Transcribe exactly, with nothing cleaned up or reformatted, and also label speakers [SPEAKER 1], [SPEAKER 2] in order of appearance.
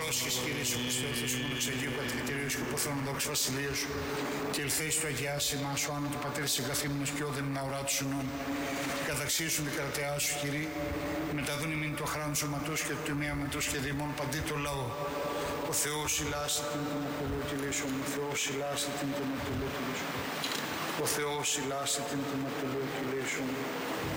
[SPEAKER 1] πρόσχες Κύριε Σου Χριστέ, ο Θεός μου εξαγίου κατοικητήριο και ποθόν δόξα βασιλεία Σου και ελθέεις του αγιάσιμα Σου άνω του Πατέρ της εγκαθήμενος και όδεν να ουρά του Συνών. Καταξίσουν την κρατεά Σου Κύριε, μεταδούν ημίν το χράνο σωματούς και του μιαματούς και δημών παντί το λαό. Ο Θεός ηλάσσει την κομματολού και λύσον, ο Θεός ηλάσσει την κομματολού και λύσον. Ο Θεός ηλάσσει την κομματολού και λύσον.